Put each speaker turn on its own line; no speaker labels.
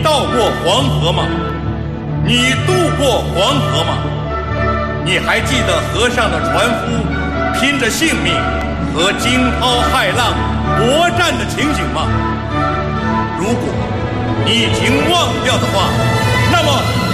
到过黄河吗？你渡过黄河吗？你还记得河上的船夫拼着性命和惊涛骇浪搏战的情景吗？如果你已经忘掉的话，那么